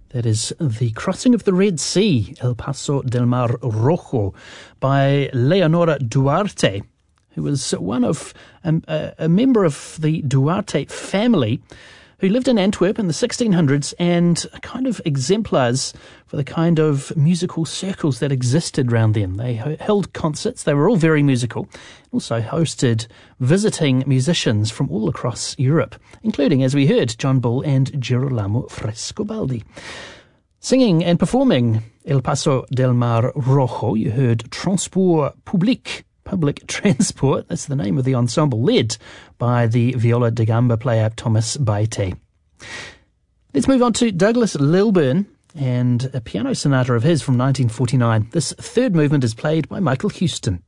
That is The Crossing of the Red Sea, El Paso del Mar Rojo, by Leonora Duarte, who was one of a member of the Duarte family who lived in Antwerp in the 1600s and kind of exemplars for the kind of musical circles that existed around them. They held concerts. They were all very musical. Also hosted visiting musicians from all across Europe, including, as we heard, John Bull and Girolamo Frescobaldi. Singing and performing El Paso del Mar Rojo, you heard Transport Public, Public Transport. That's the name of the ensemble, led by the viola da gamba player Thomas Baite. Let's move on to Douglas Lilburn and a piano sonata of his from 1949. This third movement is played by Michael Houston.